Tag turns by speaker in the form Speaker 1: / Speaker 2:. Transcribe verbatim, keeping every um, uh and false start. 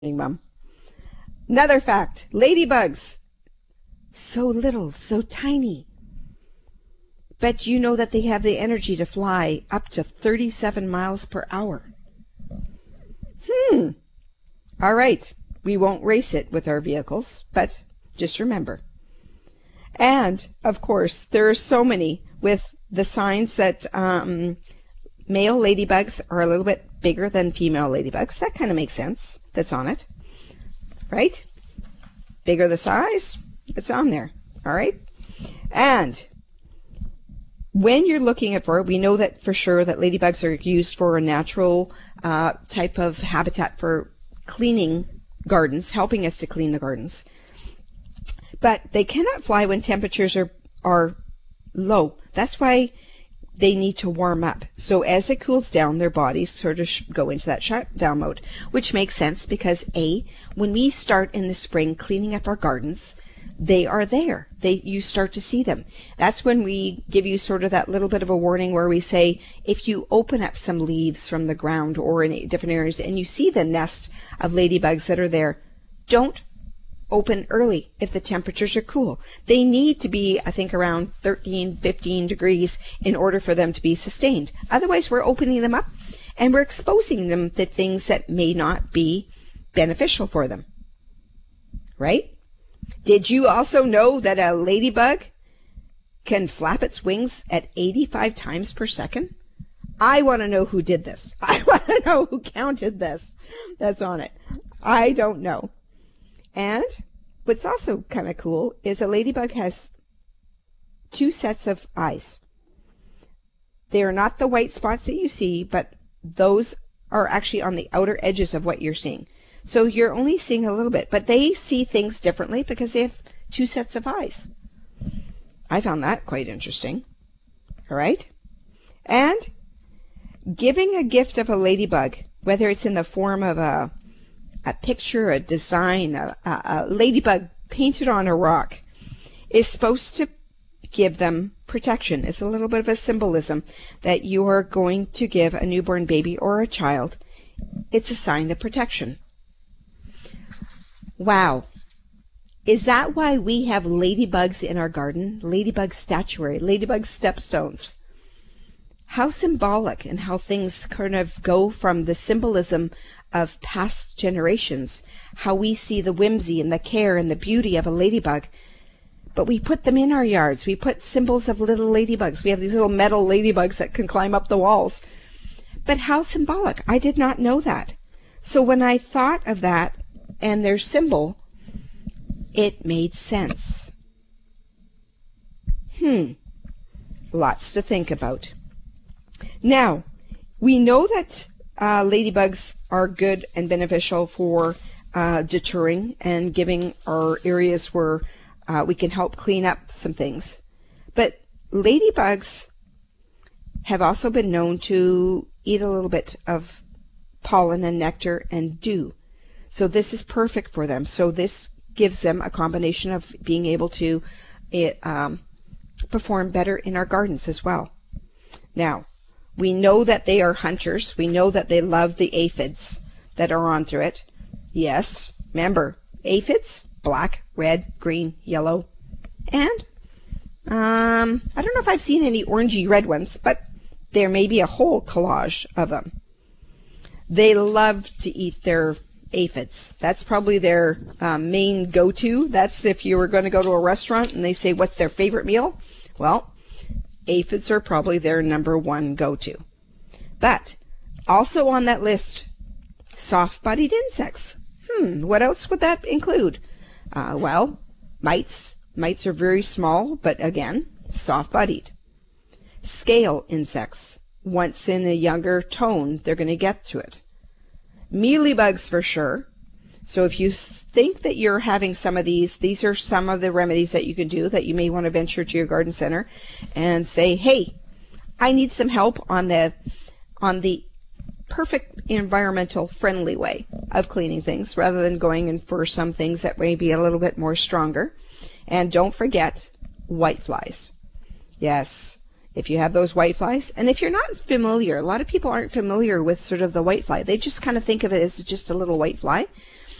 Speaker 1: Mom. Another fact, ladybugs, so little, so tiny. But you know that they have the energy to fly up to thirty-seven miles per hour. Hmm. All right. We won't race it with our vehicles, but just remember. And, of course, there are so many with the signs that um, male ladybugs are a little bit bigger than female ladybugs. That kind of makes sense. That's on it. Right? Bigger the size, it's on there. All right? And when you're looking at for it, we know that for sure that ladybugs are used for a natural uh, type of habitat for cleaning gardens, helping us to clean the gardens. But they cannot fly when temperatures are, are low. That's why they need to warm up. So as it cools down, their bodies sort of go into that shutdown mode, which makes sense because A, when we start in the spring cleaning up our gardens, they are there. They you start to see them. That's when we give you sort of that little bit of a warning where we say, if you open up some leaves from the ground or in different areas and you see the nest of ladybugs that are there, don't open early if the temperatures are cool. They need to be, I think, around thirteen, fifteen degrees in order for them to be sustained. Otherwise, we're opening them up and we're exposing them to things that may not be beneficial for them. Right? Did you also know that a ladybug can flap its wings at eighty-five times per second? I want to know who did this. I want to know who counted this. That's on it. I don't know. And what's also kind of cool is a ladybug has two sets of eyes. They are not the white spots that you see, but those are actually on the outer edges of what you're seeing. So you're only seeing a little bit, but they see things differently because they have two sets of eyes. I found that quite interesting. All right? And giving a gift of a ladybug, whether it's in the form of a a picture, a design, a, a, a ladybug painted on a rock, is supposed to give them protection. It's a little bit of a symbolism that you are going to give a newborn baby or a child. It's a sign of protection. Wow. Is that why we have ladybugs in our garden? Ladybug statuary, ladybug stepstones. How symbolic and how things kind of go from the symbolism of past generations, how we see the whimsy and the care and the beauty of a ladybug, but we put them in our yards. We put symbols of little ladybugs. We have these little metal ladybugs that can climb up the walls. But how symbolic. I did not know that. So when I thought of that and their symbol, it made sense. Hmm. Lots to think about. Now, we know that uh, ladybugs are good and beneficial for uh, deterring and giving our areas where uh, we can help clean up some things. But ladybugs have also been known to eat a little bit of pollen and nectar and dew. So this is perfect for them. So this gives them a combination of being able to it, um, perform better in our gardens as well. Now, we know that they are hunters. We know that they love the aphids that are on through it. Yes, remember, aphids, black, red, green, yellow, and um, I don't know if I've seen any orangey red ones, but there may be a whole collage of them. They love to eat their aphids. That's probably their um, main go-to. That's if you were going to go to a restaurant and they say, what's their favorite meal? Well, aphids are probably their number one go-to. But also on that list, soft-bodied insects. Hmm, what else would that include? Uh, well, mites. Mites are very small, but again, soft-bodied. Scale insects. Once in a younger tone, they're going to get to it. Mealybugs for sure. So if you think that you're having some of these, these are some of the remedies that you can do that you may want to venture to your garden center and say, hey, I need some help on the on the perfect environmental friendly way of cleaning things rather than going in for some things that may be a little bit more stronger. And don't forget whiteflies. Yes, if you have those whiteflies, and if you're not familiar, a lot of people aren't familiar with sort of the whitefly. They just kind of think of it as just a little whitefly.